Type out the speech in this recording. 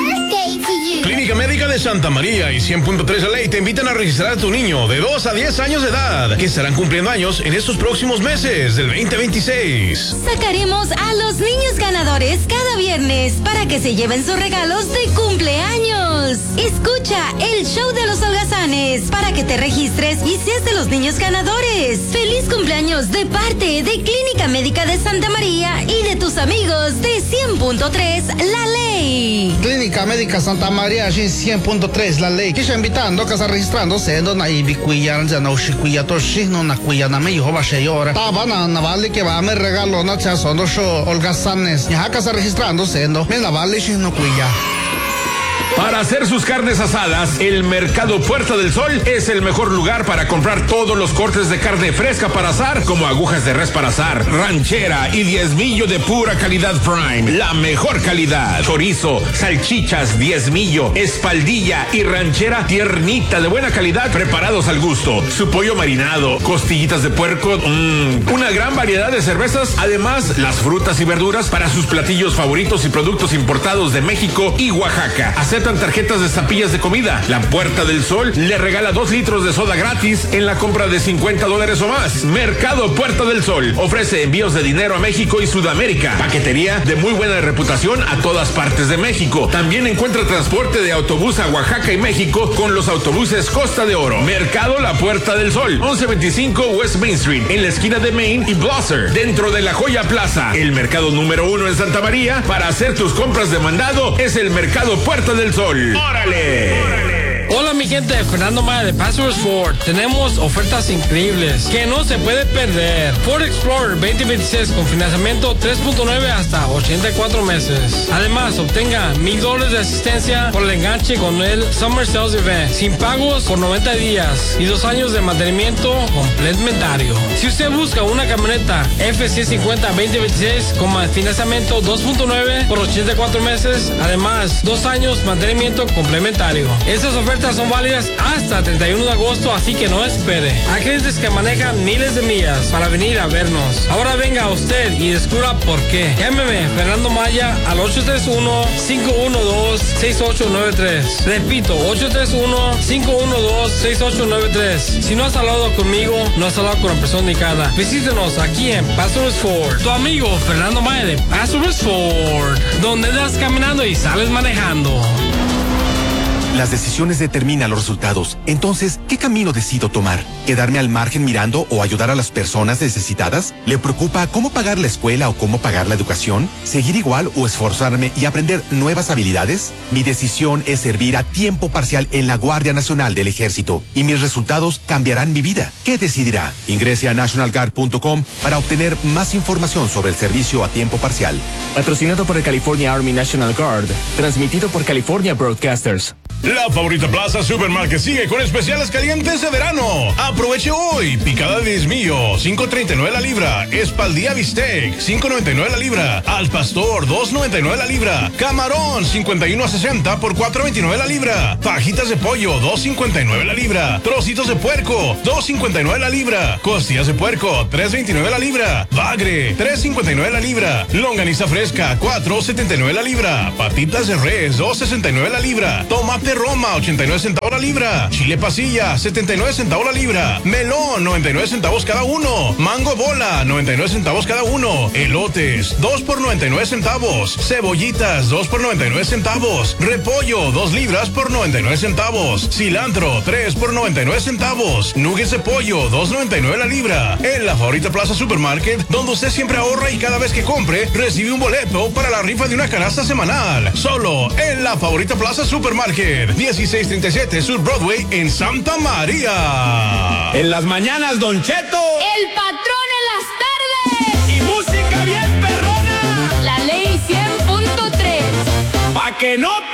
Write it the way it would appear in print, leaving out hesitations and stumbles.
Clínica Médica de Santa María y 100.3 La Ley te invitan a registrar a tu niño de 2 a 10 años de edad, que estarán cumpliendo años en estos próximos meses del 2026. Sacaremos a los niños ganadores cada viernes para que se lleven sus regalos de cumpleaños. Escucha el show de los holgazanes para que te registres y seas de los niños ganadores. ¡Feliz cumpleaños de parte de Clínica Médica de Santa María y de tus amigos de 100.3 La Ley! Clínica Médica Santa María, 100.3 La Ley. Que está invitando que está registrando sendo na ibikuya ya na ushikuya toshi no na kuya na me yoba sheyora. Taba na vale que va me regalo na cha sondo show holgazanes. Ya que está registrando sendo me na vale shi no kuya. Para hacer sus carnes asadas, el Mercado Puerta del Sol es el mejor lugar para comprar todos los cortes de carne fresca para asar, como agujas de res para asar, ranchera y diezmillo de pura calidad Prime, la mejor calidad. Chorizo, salchichas, diezmillo, espaldilla y ranchera tiernita de buena calidad, preparados al gusto. Su pollo marinado, costillitas de puerco, una gran variedad de cervezas, además las frutas y verduras para sus platillos favoritos y productos importados de México y Oaxaca. Aceptan tarjetas de estampillas de comida. La Puerta del Sol le regala 2 litros de soda gratis en la compra de $50 o más. Mercado Puerta del Sol ofrece envíos de dinero a México y Sudamérica. Paquetería de muy buena reputación a todas partes de México. También encuentra transporte de autobús a Oaxaca y México con los autobuses Costa de Oro. Mercado La Puerta del Sol, 1125 West Main Street, en la esquina de Main y Blosser, dentro de la Joya Plaza. El mercado número 1 en Santa María. Para hacer tus compras de mandado es el Mercado Puerta del Sol. ¡Órale! Hola mi gente, Fernando Maya de Passwords Ford. Tenemos ofertas increíbles que no se puede perder. Ford Explorer 2026 con financiamiento 3.9 hasta 84 meses. Además, obtenga $1,000 de asistencia por el enganche con el Summer Sales Event, sin pagos por 90 días y 2 años de mantenimiento complementario. Si usted busca una camioneta F-150 2026 con financiamiento 2.9 por 84 meses, además 2 años mantenimiento complementario. Estas ofertas son válidas hasta 31 de agosto, así que no espere. Hay clientes que manejan miles de millas para venir a vernos. Ahora venga usted y descubra por qué. Llámeme Fernando Maya al 831-512-6893. Repito, 831-512-6893. Si no has hablado conmigo, no has hablado con la persona indicada. Visítenos aquí en Passwords Ford. Tu amigo Fernando Maya de Passwords Ford, donde andas caminando y sales manejando. Las decisiones determinan los resultados. Entonces, ¿qué camino decido tomar? ¿Quedarme al margen mirando o ayudar a las personas necesitadas? ¿Le preocupa cómo pagar la escuela o cómo pagar la educación? ¿Seguir igual o esforzarme y aprender nuevas habilidades? Mi decisión es servir a tiempo parcial en la Guardia Nacional del Ejército y mis resultados cambiarán mi vida. ¿Qué decidirá? Ingrese a nationalguard.com para obtener más información sobre el servicio a tiempo parcial. Patrocinado por el California Army National Guard. Transmitido por California Broadcasters. La Favorita Plaza Supermarket sigue con especiales calientes de verano. Aproveche hoy. Picada de diezmillo, $5.39 la libra. Espaldilla bistec, $5.99 la libra. Al pastor, $2.99 la libra. Camarón, 51 a 60 por $4.29 la libra. Fajitas de pollo, $2.59 la libra. Trocitos de puerco, $2.59 la libra. Costillas de puerco, $3.29 la libra. Bagre, $3.59 la libra. Longaniza fresca, $4.79 la libra. Patitas de res, $2.69 la libra. Tomate Roma, 89 centavos la libra. Chile pasilla, 79 centavos la libra. Melón, 99 centavos cada uno. Mango bola, 99 centavos cada uno. Elotes, 2 por 99 centavos. Cebollitas, 2 por 99 centavos. Repollo, 2 libras por 99 centavos. Cilantro, 3 por 99 centavos. Nuggets de pollo, 2.99 la libra. En la Favorita Plaza Supermarket, donde usted siempre ahorra y cada vez que compre, recibe un boleto para la rifa de una canasta semanal. Solo en la Favorita Plaza Supermarket. 1637 Sur Broadway en Santa María. En las mañanas, Don Cheto. El patrón en las tardes. Y música bien perrona. La Ley 100.3. Pa' que no